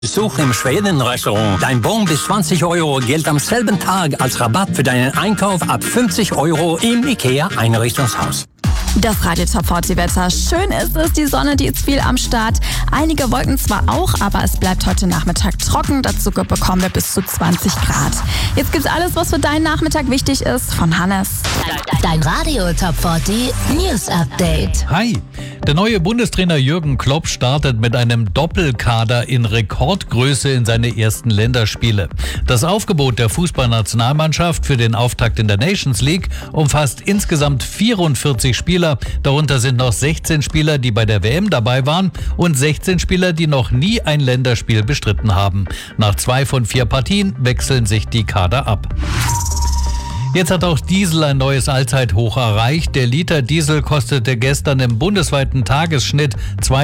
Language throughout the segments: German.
Besuch im Schweden-Restaurant. Dein Bon bis 20 Euro gilt am selben Tag als Rabatt für deinen Einkauf ab 50 Euro im IKEA-Einrichtungshaus. Das Radio Top 40 Wetter. Schön ist es, die Sonne, die ist viel am Start. Einige Wolken zwar auch, aber es bleibt heute Nachmittag trocken. Dazu bekommen wir bis zu 20 Grad. Jetzt gibt's alles, was für deinen Nachmittag wichtig ist, von Hannes. Dein Radio Top 40 News Update. Hi, der neue Bundestrainer Jürgen Klopp startet mit einem Doppelkader in Rekordgröße in seine ersten Länderspiele. Das Aufgebot der Fußballnationalmannschaft für den Auftakt in der Nations League umfasst insgesamt 44 Spieler. Darunter sind noch 16 Spieler, die bei der WM dabei waren und 16 Spieler, die noch nie ein Länderspiel bestritten haben. Nach 2 von 4 Partien wechseln sich die Kader ab. Jetzt hat auch Diesel ein neues Allzeithoch erreicht. Der Liter Diesel kostete gestern im bundesweiten Tagesschnitt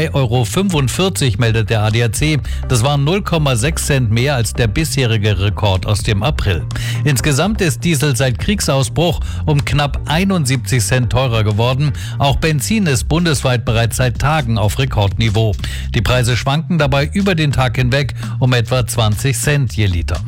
2,45 €, meldet der ADAC. Das waren 0,6 Cent mehr als der bisherige Rekord aus dem April. Insgesamt ist Diesel seit Kriegsausbruch um knapp 71 Cent teurer geworden. Auch Benzin ist bundesweit bereits seit Tagen auf Rekordniveau. Die Preise schwanken dabei über den Tag hinweg um etwa 20 Cent je Liter.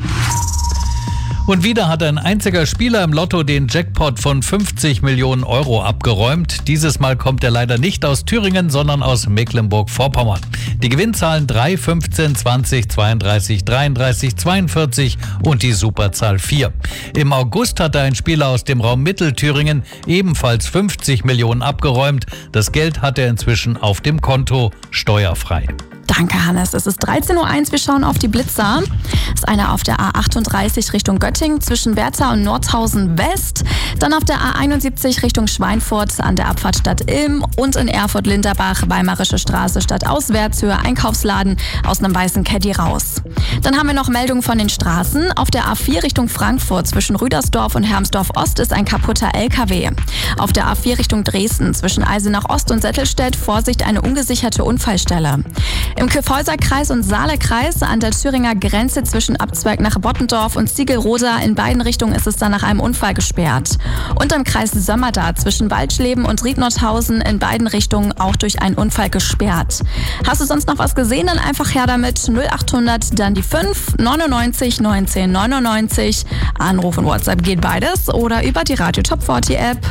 Und wieder hat ein einziger Spieler im Lotto den Jackpot von 50 Millionen Euro abgeräumt. Dieses Mal kommt er leider nicht aus Thüringen, sondern aus Mecklenburg-Vorpommern. Die Gewinnzahlen 3, 15, 20, 32, 33, 42 und die Superzahl 4. Im August hatte ein Spieler aus dem Raum Mittelthüringen ebenfalls 50 Millionen abgeräumt. Das Geld hat er inzwischen auf dem Konto, steuerfrei. Danke, Hannes. Es ist 13:01 Uhr. Wir schauen auf die Blitzer. Das ist einer auf der A38 Richtung Göttingen zwischen Werther und Nordhausen West. Dann auf der A71 Richtung Schweinfurt an der Abfahrt Stadt Ilm und in Erfurt-Linderbach, Weimarische Straße stadtauswärts, Höhe Einkaufsladen, aus einem weißen Caddy raus. Dann haben wir noch Meldungen von den Straßen. Auf der A4 Richtung Frankfurt zwischen Rüdersdorf und Hermsdorf Ost ist ein kaputter LKW. Auf der A4 Richtung Dresden zwischen Eisenach Ost und Settelstedt, Vorsicht, eine ungesicherte Unfallstelle. Im Kyffhäuser-Kreis und Saale-Kreis an der Thüringer Grenze zwischen Abzweig nach Bottendorf und Ziegelroda in beiden Richtungen ist es dann nach einem Unfall gesperrt. Und im Kreis Sömmerda zwischen Waldschleben und Riednordhausen in beiden Richtungen auch durch einen Unfall gesperrt. Hast du sonst noch was gesehen? Dann einfach her damit. 0800, dann die 5 99 19 99. Anruf und WhatsApp geht beides oder über die Radio Top 40 App.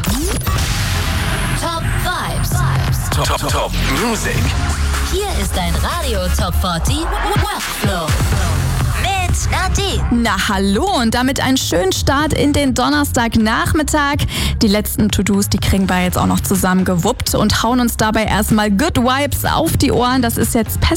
Top Vibes. Top Music. Hier ist dein Radio Top 40 Workflow. Mit Nadine. Na hallo und damit einen schönen Start in den Donnerstagnachmittag. Die letzten To-Dos, die kriegen wir jetzt auch noch zusammen gewuppt und hauen uns dabei erstmal Good Vibes auf die Ohren. Das ist jetzt